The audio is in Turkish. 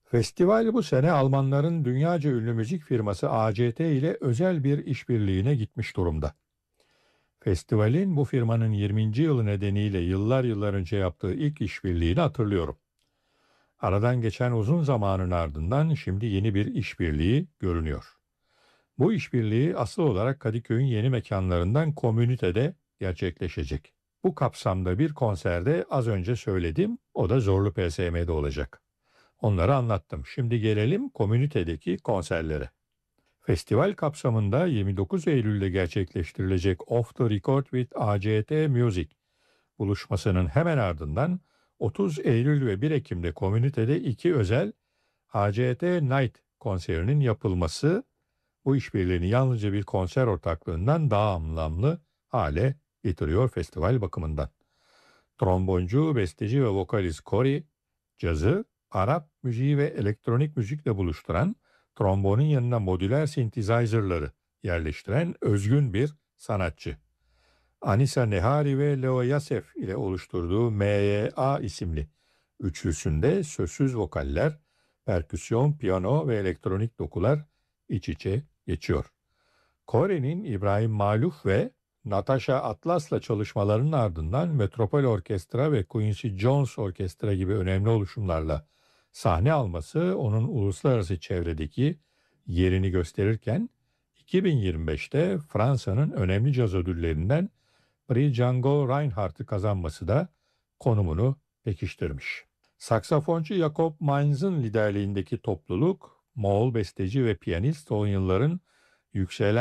Festival bu sene Almanların dünyaca ünlü müzik firması ACT ile özel bir işbirliğine gitmiş durumda. Festivalin bu firmanın 20. yılı nedeniyle yıllar yıllar önce yaptığı ilk işbirliğini hatırlıyorum. Aradan geçen uzun zamanın ardından şimdi yeni bir işbirliği görünüyor. Bu işbirliği asıl olarak Kadıköy'ün yeni mekanlarından Komünite'de gerçekleşecek. Bu kapsamda bir konserde az önce söyledim, o da Zorlu PSM'de olacak. Onları anlattım. Şimdi gelelim komünitedeki konserlere. Festival kapsamında 29 Eylül'de gerçekleştirilecek Off the Record with ACT Music buluşmasının hemen ardından 30 Eylül ve 1 Ekim'de komünitede iki özel ACT Night konserinin yapılması bu işbirliğini yalnızca bir konser ortaklığından daha anlamlı hale getiriyor festival bakımından. Tromboncu, besteci ve vokalist Cory, cazı, Arap müziği ve elektronik müzikle buluşturan, trombonun yanına modüler synthesizer'ları yerleştiren özgün bir sanatçı. Anisa Nehari ve Leo Yasef ile oluşturduğu MYA isimli üçlüsünde sözsüz vokaller, perküsyon, piyano ve elektronik dokular iç içe geçiyor. Kore'nin İbrahim Maluf ve Natasha Atlas'la çalışmalarının ardından Metropol Orkestra ve Quincy Jones Orkestra gibi önemli oluşumlarla sahne alması onun uluslararası çevredeki yerini gösterirken 2025'te Fransa'nın önemli caz ödüllerinden Prix Django Reinhardt'ı kazanması da konumunu pekiştirmiş. Saksafoncu Jakob Mainz'ın liderliğindeki topluluk, Moğol besteci ve piyanist o yılların yükselen